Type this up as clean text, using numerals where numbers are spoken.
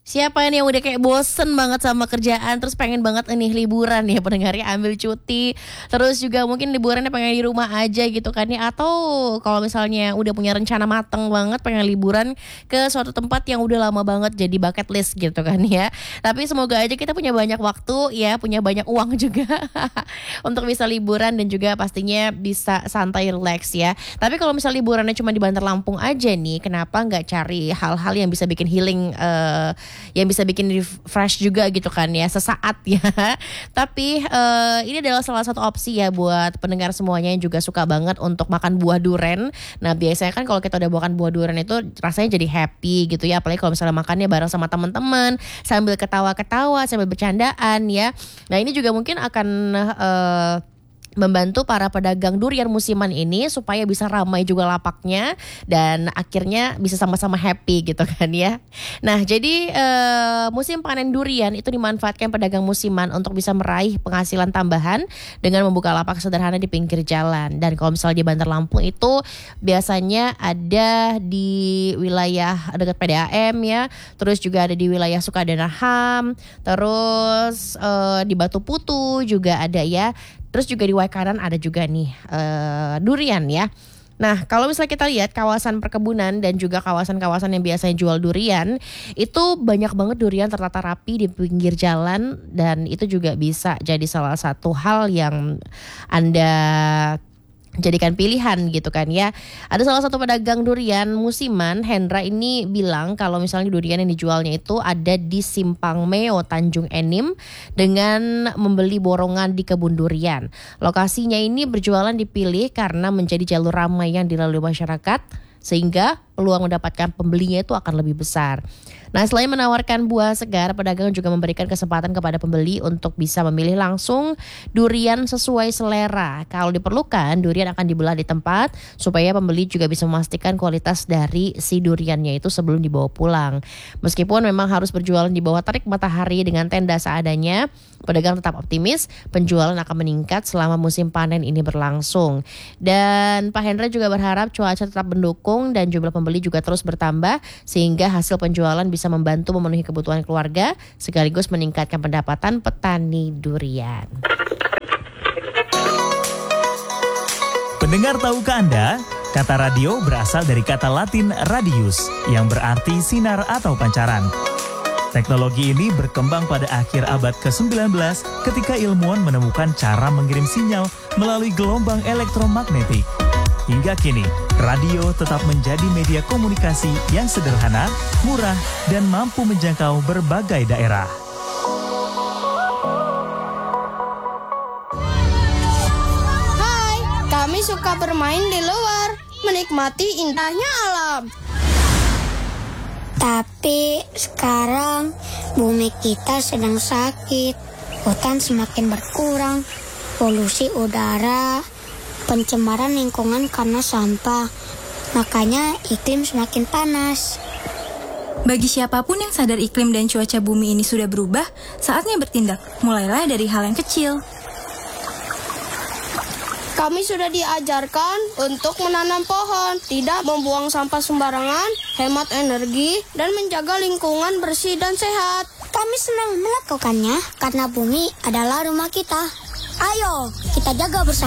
Siapa nih yang udah kayak bosen banget sama kerjaan, terus pengen banget nih liburan ya pendengarnya, ambil cuti. Terus juga mungkin liburannya pengen di rumah aja gitu kan ya. Atau kalau misalnya udah punya rencana mateng banget pengen liburan ke suatu tempat yang udah lama banget jadi bucket list gitu kan ya. Tapi semoga aja kita punya banyak waktu ya, punya banyak uang juga untuk bisa liburan dan juga pastinya bisa santai relax ya. Tapi kalau misal liburannya cuma di Bandar Lampung aja nih, kenapa nggak cari hal-hal yang bisa bikin healing, yang bisa bikin refresh juga gitu kan ya, sesaat ya. Tapi ini adalah salah satu opsi ya buat pendengar semuanya yang juga suka banget untuk makan buah duren. Nah biasanya kan kalau kita udah makan buah duren itu rasanya jadi happy gitu ya. Apalagi kalau misalnya makannya bareng sama teman-teman sambil ketawa-ketawa, sambil bercandaan ya. Nah ini juga mungkin akan membantu para pedagang durian musiman ini supaya bisa ramai juga lapaknya dan akhirnya bisa sama-sama happy gitu kan ya. Nah jadi musim panen durian itu dimanfaatkan pedagang musiman untuk bisa meraih penghasilan tambahan dengan membuka lapak sederhana di pinggir jalan. Dan kalau misalnya di Bandar Lampung itu biasanya ada di wilayah dekat PDAM ya, terus juga ada di wilayah Sukadanaham, terus di Batu Putu juga ada ya. Terus juga di Waikanan ada juga nih durian ya. Nah kalau misalnya kita lihat kawasan perkebunan dan juga kawasan-kawasan yang biasanya jual durian, itu banyak banget durian tertata rapi di pinggir jalan. Dan itu juga bisa jadi salah satu hal yang Anda jadikan pilihan gitu kan ya. Ada salah satu pedagang durian musiman, Hendra ini bilang kalau misalnya durian yang dijualnya itu ada di Simpang Meo Tanjung Enim dengan membeli borongan di kebun durian. Lokasinya ini berjualan dipilih karena menjadi jalur ramai yang dilalui masyarakat, sehingga peluang mendapatkan pembelinya itu akan lebih besar. Nah selain menawarkan buah segar, pedagang juga memberikan kesempatan kepada pembeli untuk bisa memilih langsung durian sesuai selera. Kalau diperlukan, durian akan dibelah di tempat supaya pembeli juga bisa memastikan kualitas dari si duriannya itu sebelum dibawa pulang. Meskipun memang harus berjualan di bawah terik matahari dengan tenda seadanya, pedagang tetap optimis penjualan akan meningkat selama musim panen ini berlangsung. Dan Pak Hendra juga berharap cuaca tetap mendukung dan jumlah pembeli juga terus bertambah sehingga hasil penjualan bisa membantu memenuhi kebutuhan keluarga sekaligus meningkatkan pendapatan petani durian. Pendengar, tahukah Anda, kata radio berasal dari kata Latin radius yang berarti sinar atau pancaran. Teknologi ini berkembang pada akhir abad ke-19 ketika ilmuwan menemukan cara mengirim sinyal melalui gelombang elektromagnetik. Hingga kini, radio tetap menjadi media komunikasi yang sederhana, murah, dan mampu menjangkau berbagai daerah. Hai, kami suka bermain di luar, menikmati indahnya alam. Tapi sekarang bumi kita sedang sakit, hutan semakin berkurang, polusi udara, pencemaran lingkungan karena sampah. Makanya iklim semakin panas. Bagi siapapun yang sadar iklim dan cuaca bumi ini sudah berubah, saatnya bertindak. Mulailah dari hal yang kecil. Kami sudah diajarkan untuk menanam pohon, tidak membuang sampah sembarangan, hemat energi, dan menjaga lingkungan bersih dan sehat. Kami senang melakukannya karena bumi adalah rumah kita. Ayo, kita jaga bersama.